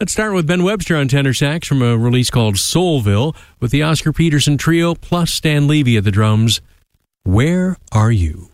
Let's start with Ben Webster on tenor sax from a release called Soulville with the Oscar Peterson Trio plus Stan Levy at the drums. Where Are You?